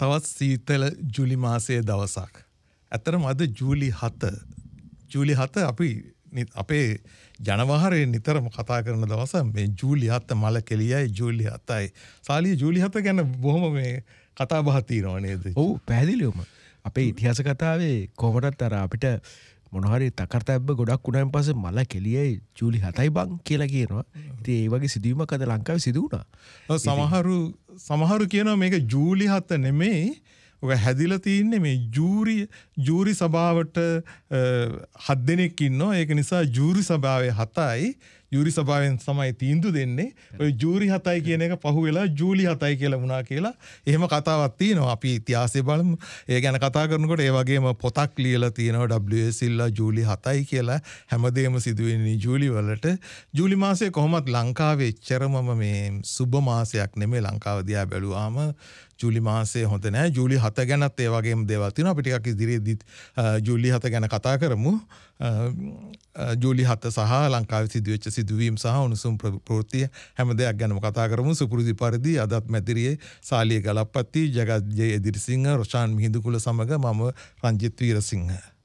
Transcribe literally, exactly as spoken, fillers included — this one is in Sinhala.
තවත් සීතල ජූලි මාසයේ දවසක්. ඇත්තටම අද ජූලි හත. ජූලි හත අපි අපේ ජනවහරේ නිතරම කතා කරන දවස මේ ජූලි හත මල කෙලියයි ජූලි හතයි. සාලිය ජූලි හත ගැන බොහොම මේ කතා බහ තියෙනවා නේද? ඔව් පැහැදිලිවම. අපේ ඉතිහාස කතාවේ කොහොමදත් අර අපිට මොන හරි තකරතැබ්බ ගොඩක් උනායින් පස්සේ මල කෙලියයි ජූලි හතයි බං කියලා කියනවා. ඉතින් ඒ වගේ සිදුවීමක් අද ලංකාවේ සිදු වුණා. සමහරු සමහරු කියනවා මේක ජූලි හත නෙමෙයි. ඔක හැදිලා තින්නේ මේ ජූරි ජූරි සභාවට හත් දෙනෙක් ඉන්නවා. ඒක නිසා ජූරි සභාවේ හතයි ජූරි සභාවෙන් තමයි තීන්දුව දෙන්නේ. ඔය ජූරි හතයි කියන එක පහුවෙලා ජූලි හතයි කියලා වුණා කියලා. එහෙම කතාවක් තියෙනවා. අපි ඉතිහාසය බලමු. ඒ ගැන කතා කරනකොට ඒ වගේම පොතක් ලියලා තියෙනවා ඩබ්ලිව් එස් සිල්ලා ජූලි හතයි කියලා. හැමදේම සිදු වෙන්නේ ජූලි වලට. ජූලි මාසය කොහොමත් ලංකාවේ එච්චරම මේ සුබ මාසයක් නෙමෙයි. ලංකාව දිහා බැලුවාම ජූලි මාසයේ හොඳ නෑ. ජූලි හත ගැනත් ඒ වගේම දේවල් තියෙනවා. අපි ටිකක් ඉදිරියේදී ජූලි හත ගැන කතා කරමු. ජූලි හත සහ ලංකාවේ සිදුවෙච්ච සිදුවීම් සහ උණුසුම් ප්‍රවෘත්ති හැම දෙයක් ගැනම කතා කරමු. සුපුරුදු පරිදි අදත් මැදිරියේ සාලිය ගලප්පති, ජගත් ජය එදිරිසිංහ, රොෂාන් මිහිඳුකුල සමග මම රංජිත් වීරසිංහ.